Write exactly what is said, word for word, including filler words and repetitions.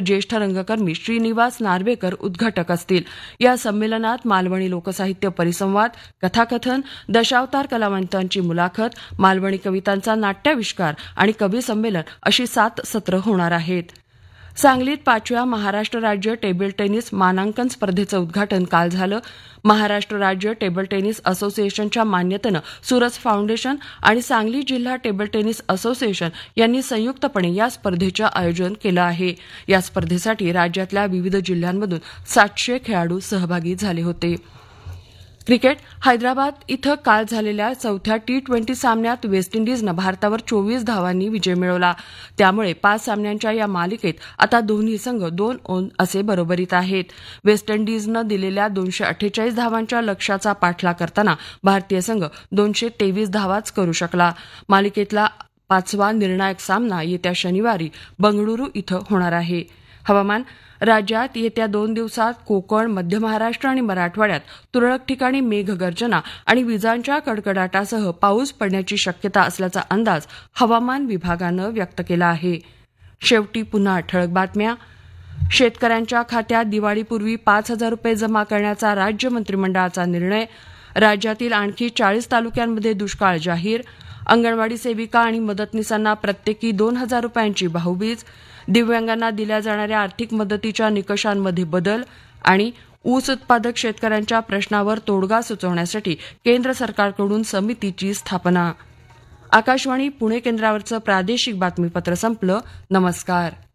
ज्येष्ठ रंगकर्मी श्रीनिवास नार्वेकर उद्घाटक असतील. या संमेलनात मालवणी लोकसाहित्य परिसंवाद, कथाकथन, दशावतार कलावंतांची मुलाखत, मालवणी कवितांचा नाट्याविष्कार आणि कवी संमेलन अशी सात सत्र होणार आहेत. सांगलीत पाचव्या महाराष्ट्र राज्य टेबल टेनिस मानांकन स्पर्धेचं उद्घाटन काल झालं. महाराष्ट्र राज्य टेबल टेनिस असोसिएशनच्या मान्यतेनं सुरज फाउंडेशन आणि सांगली जिल्हा टेबल टेनिस असोसिएशन यांनी संयुक्तपणे या स्पर्धेचं आयोजन केलं आहे. या स्पर्धेसाठी राज्यातल्या विविध जिल्ह्यांमधून सातशे खेळाडू सहभागी झाले होते. क्रिकेट. हैदराबाद इथं काल झालेल्या चौथ्या टी ट्वेंटी सामन्यात वेस्ट इंडिजनं भारतावर चोवीस धावांनी विजय मिळवला. त्यामुळे पाच सामन्यांच्या या मालिकेत आता दोन्ही संघ दोन दोन असे बरोबरीत आहेत. वेस्ट इंडिजनं दिलेल्या दोनशे अठ्ठेचाळीस धावांच्या लक्ष्याचा पाठलाग करताना भारतीय संघ दोनशे तेवीस धावाच करू शकला. मालिकेतला पाचवा निर्णायक सामना येत्या शनिवारी बंगळुरू इथं होणार आहे. हवामान. राज्यात येत्या दोन दिवसात कोकण, मध्य महाराष्ट्र आणि मराठवाड्यात तुरळक ठिकाणी मेघगर्जना आणि विजांच्या कडकडाटासह पाऊस पडण्याची शक्यता असल्याचा अंदाज हवामान विभागानं व्यक्त केला आहे. शेवटी पुन्हा ठळक बातम्या. शेतकऱ्यांच्या खात्यात दिवाळीपूर्वी पाच हजार रुपये जमा करण्याचा राज्य मंत्रिमंडळाचा निर्णय. राज्यातील आणखी चाळीस तालुक्यांमध्ये दुष्काळ जाहीर. अंगणवाडी सेविका आणि मदतनीसांना प्रत्येकी दोन हजार रुपयांची भाऊबीज. दिव्यांगांना दिल्या जाणाऱ्या आर्थिक मदतीच्या निकषांमध्ये बदल. आणि ऊस उत्पादक शेतकऱ्यांच्या प्रश्नावर तोडगा सुचवण्यासाठी केंद्र सरकारकडून समितीची स्थापना. आकाशवाणी पुणे केंद्रावरचं प्रादेशिक बातमीपत्र संपलं. नमस्कार.